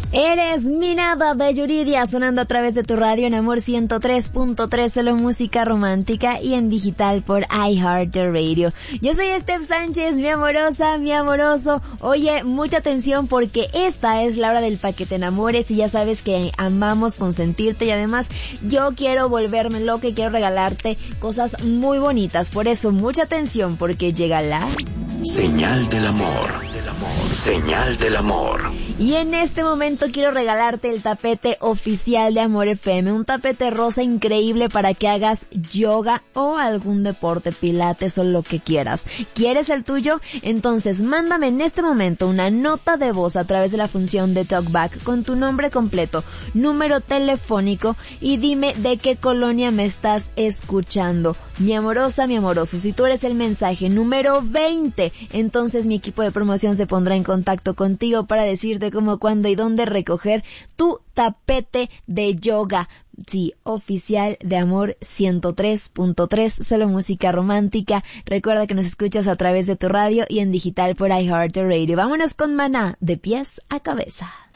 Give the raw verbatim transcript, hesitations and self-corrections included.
Eres mi nada de Yuridia, sonando a través de tu radio en Amor ciento tres punto tres, solo música romántica, y en digital por iHeartRadio. Yo soy Steph Sánchez, mi amorosa, mi amoroso. Oye, mucha atención porque esta es la hora del paquete enamores y ya sabes que amamos consentirte y además yo quiero volverme loca y quiero regalarte cosas muy bonitas. Por eso, mucha atención porque llega la... Señal del amor. Señal del amor. Y en este momento quiero regalarte el tapete oficial de Amor F M, un tapete rosa increíble para que hagas yoga o algún deporte, pilates o lo que quieras. ¿Quieres el tuyo? Entonces mándame en este momento una nota de voz a través de la función de TalkBack con tu nombre completo, número telefónico y dime de qué colonia me estás escuchando. Mi amorosa, mi amoroso, si tú eres el mensaje número veinte, entonces mi equipo de promoción se pondrá en contacto contigo para decirte cómo, cuándo y dónde recoger tu tapete de yoga. Sí, oficial de Amor ciento tres punto tres, solo música romántica. Recuerda que nos escuchas a través de tu radio y en digital por iHeartRadio. Vámonos con Maná, de pies a cabeza.